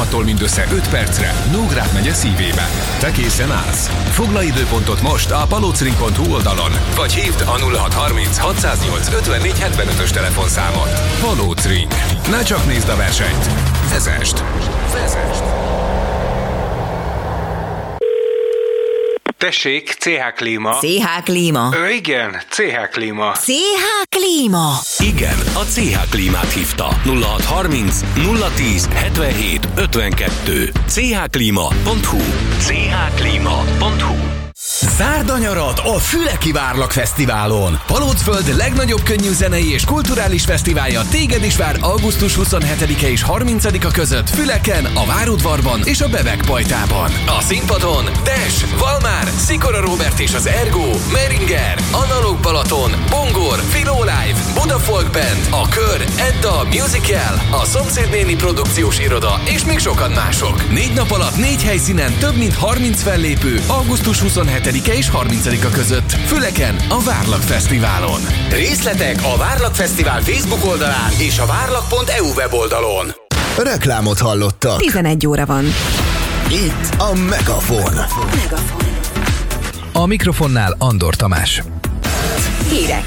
Báramattól mindössze 5 percre, Nógrád megye szívében. Te készen állsz? Foglalj időpontot most a palocring.hu oldalon, vagy hívd a 0630 608 54 75-ös telefonszámot. Palocring. Ne csak nézd a versenyt. Vezest! Tessék, CH Klíma. CH Klíma? Igen, CH Klíma. CH Klíma? Igen, a CH Klímát hívta. 0630 010 77 52. chklima.hu. chklima.hu. Zárd a nyarat a Füleki Várlak Fesztiválon! Palócföld legnagyobb könnyűzenei és kulturális fesztiválja téged is vár augusztus 27-e és 30-a között Füleken, a Várudvarban és a Bebek Pajtában. A színpadon Des, Valmár, Szikora Róbert és az Ergo, Meringer, Analóg Balaton, Bongor, Filó Live, Buda Folk Band, a Kör, Edda, Musical, a Szomszédnéni produkciós iroda és még sokan mások. 4 nap alatt 4 helyszínen több mint 30 fellépő augusztus 27-e és 30-a között Füleken, a Várlak Fesztiválon. Részletek a Várlak Fesztivál Facebook oldalán és a várlak.eu weboldalon. Reklámot hallottak. 11 óra van. Itt a Megafon. A mikrofonnál Andor Tamás. Hírek.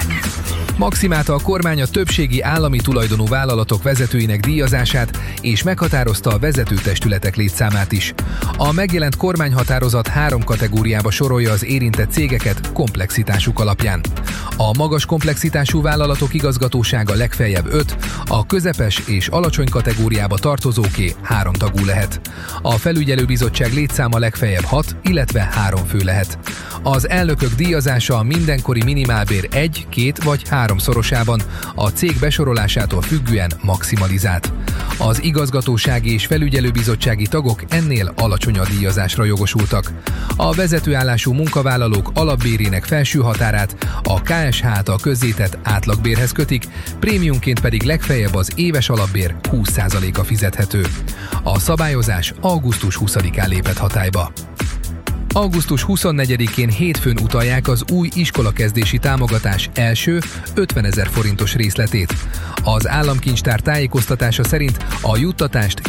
Maximálta a kormány a többségi állami tulajdonú vállalatok vezetőinek díjazását, és meghatározta a vezetőtestületek létszámát is. A megjelent kormányhatározat 3 kategóriába sorolja az érintett cégeket komplexitásuk alapján. A magas komplexitású vállalatok igazgatósága legfeljebb 5, a közepes és alacsony kategóriába tartozóké 3 tagú lehet. A felügyelőbizottság létszáma legfeljebb 6, illetve 3 fő lehet. Az elnökök díjazása a mindenkori minimálbér 1, 2 vagy 3-szorosában, a cég besorolásától függően maximalizált. Az igazgatósági és felügyelőbizottsági tagok ennél alacsonyabb díjazásra jogosultak. A vezetőállású munkavállalók alapbérének felső határát a KSH-t a közzétett átlagbérhez kötik, prémiumként pedig legfeljebb az éves alapbér 20%-a fizethető. A szabályozás augusztus 20-án lépett hatályba. Augusztus 24-én hétfőn utalják az új iskolakezdési támogatás első 50 000 forintos részletét. Az államkincstár tájékoztatása szerint a juttatást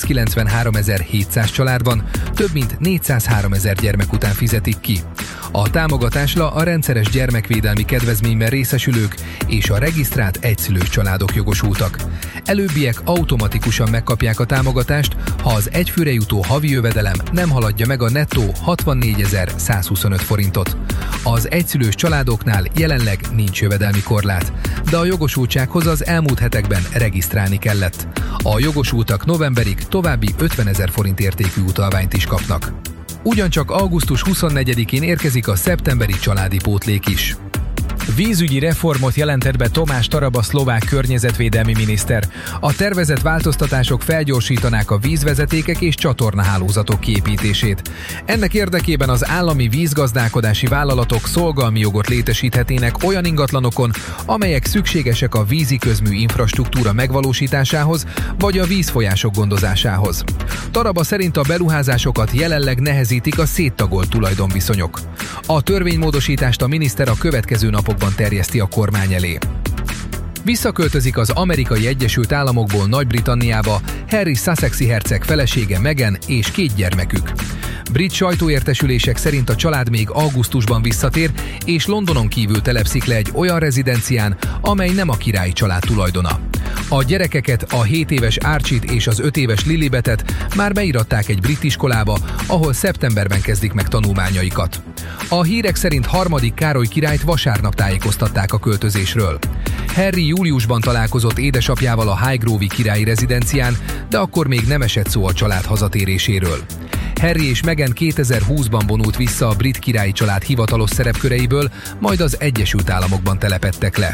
293 700 családban több mint 403 000 gyermek után fizetik ki. A támogatásra a rendszeres gyermekvédelmi kedvezményben részesülők és a regisztrált egyszülős családok jogosultak. Előbbiek automatikusan megkapják a támogatást, ha az egyfőre jutó havi jövedelem nem haladja meg a nettó 64 125 forintot. Az egyszülős családoknál jelenleg nincs jövedelmi korlát, de a jogosultsághoz az elmúlt hetekben regisztrálni kellett. A jogosultak novemberig további 50 000 forint értékű utalványt is kapnak. Ugyancsak augusztus 24-én érkezik a szeptemberi családi pótlék is. Vízügyi reformot jelentett be Tomás Taraba szlovák környezetvédelmi miniszter. A tervezett változtatások felgyorsítanák a vízvezetékek és csatornahálózatok kiépítését. Ennek érdekében az állami vízgazdálkodási vállalatok szolgalmi jogot létesíthetnének olyan ingatlanokon, amelyek szükségesek a vízi közmű infrastruktúra megvalósításához vagy a vízfolyások gondozásához. Taraba szerint a beruházásokat jelenleg nehezítik a széttagolt tulajdonviszonyok. A törvénymódosítást a miniszter a következő napokban terjeszti a kormány elé. Visszaköltözik az Amerikai Egyesült Államokból Nagy-Britanniába Harry Sussexi herceg felesége Meghan és 2 gyermekük. Brit sajtóértesülések szerint a család még augusztusban visszatér, és Londonon kívül telepszik le egy olyan rezidencián, amely nem a királyi család tulajdona. A gyerekeket, a 7 éves Archie-t és az 5 éves Lilibetet már beiratták egy brit iskolába, ahol szeptemberben kezdik meg tanulmányaikat. A hírek szerint 3. Károly királyt vasárnap tájékoztatták a költözésről. Harry júliusban találkozott édesapjával a Highgrove-i királyi rezidencián, de akkor még nem esett szó a család hazatéréséről. Harry és Meghan 2020-ban vonult vissza a brit királyi család hivatalos szerepköreiből, majd az Egyesült Államokban telepedtek le.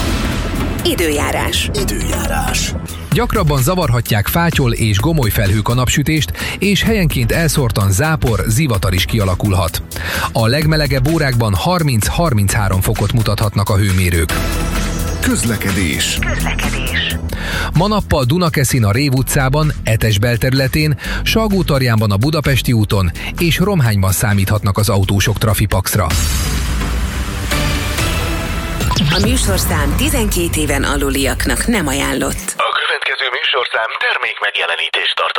Időjárás. Gyakrabban zavarhatják fátyol és gomoly felhők a napsütést, és helyenként elszórtan zápor, zivatar is kialakulhat. A legmelegebb órákban 30-33 fokot mutathatnak a hőmérők. Közlekedés. Ma nappal Dunakeszin a Rév utcában, Etes belterületén, Salgótarjánban a Budapesti úton és Romhányban számíthatnak az autósok trafipaxra. A műsorszám 12 éven aluliaknak nem ajánlott. A következő műsorszám termék megjelenítést tartalmaz.